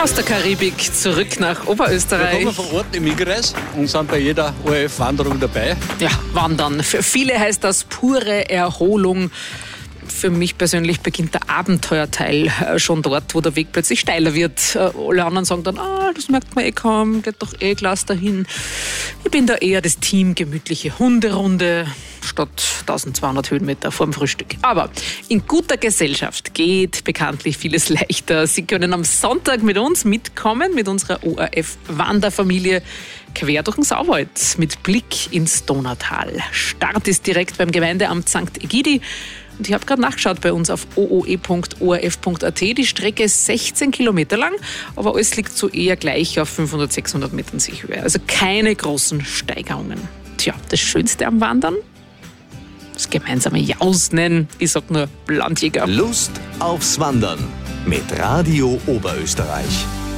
Aus der Karibik zurück nach Oberösterreich. Wir kommen von Ort im Igereis und sind bei jeder ORF-Wanderung dabei. Ja, wandern. Für viele heißt das pure Erholung. Für mich persönlich beginnt der Abenteuerteil schon dort, wo der Weg plötzlich steiler wird. Alle anderen sagen dann, das merkt man kaum, geht doch Glas dahin. Ich bin da eher das Team gemütliche Hunderunde statt 1200 Höhenmeter vorm Frühstück. Aber in guter Gesellschaft geht bekanntlich vieles leichter. Sie können am Sonntag mit uns mitkommen, mit unserer ORF-Wanderfamilie quer durch den Sauwald mit Blick ins Donautal. Start ist direkt beim Gemeindeamt St. Egidi. Und ich habe gerade nachgeschaut bei uns auf ooe.orf.at. Die Strecke ist 16 Kilometer lang, aber alles liegt so eher gleich auf 500, 600 Metern Seehöhe. Also keine großen Steigerungen. Tja, das Schönste am Wandern? Das gemeinsame Jausen. Ich sag nur Landjäger. Lust aufs Wandern mit Radio Oberösterreich.